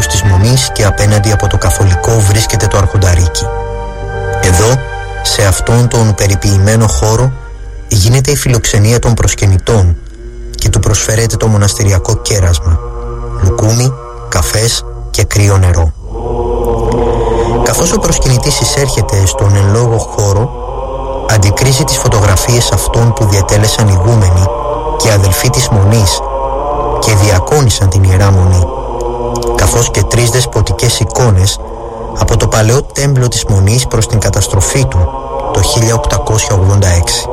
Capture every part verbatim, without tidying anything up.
μέρος της Μονής και απέναντι από το Καθολικό βρίσκεται το Αρχονταρίκι. Εδώ, σε αυτόν τον περιποιημένο χώρο, γίνεται η φιλοξενία των προσκυνητών και του προσφέρεται το μοναστηριακό κέρασμα, λουκούμι, καφές και κρύο νερό. Καθώς ο προσκυνητής εισέρχεται στον εν λόγω χώρο, αντικρίζει τις φωτογραφίες αυτών που διατέλεσαν ηγούμενοι και αδελφοί της Μονής και διακόνησαν την Ιερά Μονή, καθώς και τρεις δεσποτικές εικόνες από το παλαιό τέμπλο της Μονής προς την καταστροφή του το χίλια οκτακόσια ογδόντα έξι.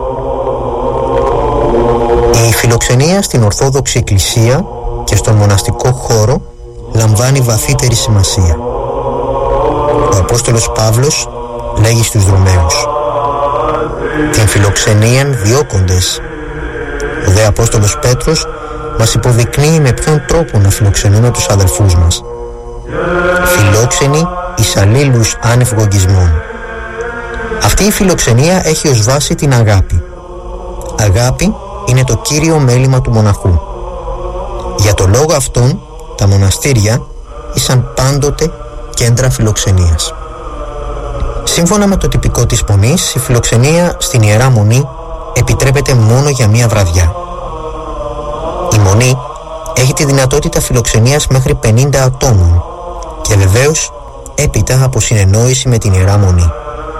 Η φιλοξενία στην Ορθόδοξη Εκκλησία και στον μοναστικό χώρο λαμβάνει βαθύτερη σημασία. Ο Απόστολος Παύλος λέγει στους Ρωμαίους: «Την φιλοξενίαν διώκοντες». Ο δε Απόστολος Πέτρος μας υποδεικνύει με ποιον τρόπο να φιλοξενούμε τους αδελφούς μας. Φιλόξενοι εις αλλήλους άνευ γογγισμών. Αυτή η φιλοξενία έχει ως βάση την αγάπη. Αγάπη είναι το κύριο μέλημα του μοναχού. Για το λόγο αυτόν τα μοναστήρια ήσαν πάντοτε κέντρα φιλοξενίας. Σύμφωνα με το τυπικό της Μονής, η φιλοξενία στην Ιερά Μονή επιτρέπεται μόνο για μία βραδιά. Η Μονή έχει τη δυνατότητα φιλοξενίας μέχρι πενήντα ατόμων και βεβαίως έπειτα από συνεννόηση με την Ιερά Μονή.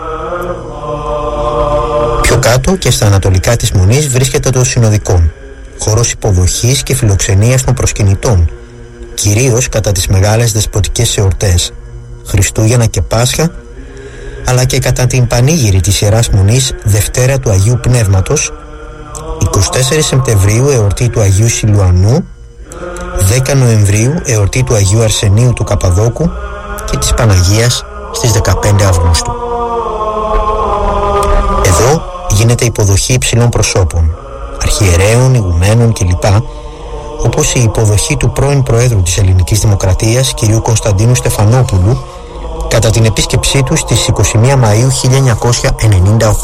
Πιο κάτω και στα ανατολικά της Μονής βρίσκεται το Συνοδικόν, χώρος υποδοχής και φιλοξενίας των προσκυνητών, κυρίως κατά τις μεγάλες δεσποτικές εορτές, Χριστούγεννα και Πάσχα, αλλά και κατά την πανήγυρη της Ιεράς Μονής Δευτέρα του Αγίου Πνεύματος, εικοστή τέταρτη Σεπτεμβρίου εορτή του Αγίου Σιλουανού, δέκα Νοεμβρίου εορτή του Αγίου Αρσενίου του Καπαδόκου και της Παναγίας στις δεκαπέντε Αυγούστου. Εδώ γίνεται υποδοχή υψηλών προσώπων, αρχιερέων, ηγουμένων κλπ, όπως η υποδοχή του πρώην Προέδρου της Ελληνικής Δημοκρατίας κ. Κωνσταντίνου Στεφανόπουλου κατά την επίσκεψή του στις είκοσι μία Μαΐου χίλια εννιακόσια ενενήντα οκτώ.